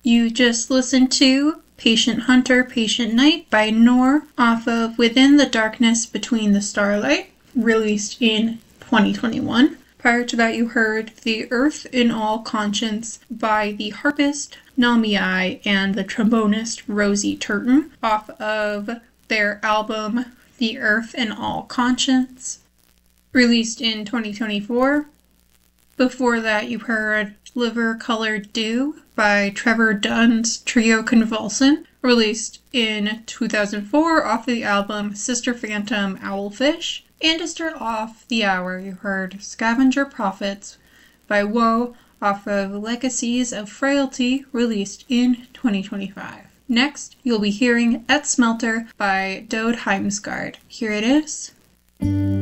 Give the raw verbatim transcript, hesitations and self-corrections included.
You just listened to Patient Hunter, Patient Night by Noor off of Within the Darkness Between the Starlight, released in twenty twenty-one. Prior to that, you heard The Earth in All Conscience by the harpist Nalmiai and the trombonist Rosie Turton off of their album The Earth in All Conscience, released in twenty twenty-four. Before that, you heard Liver Colored Dew by Trevor Dunn's Trio Convulsant, released in two thousand four off the album Sister Phantom Owlfish. And to start off the hour, you heard Scavenger Prophets by Woe off of Legacies of Frailty, released in twenty twenty-five. Next, you'll be hearing Et Smelter by Dode Heimsgard. Here it is.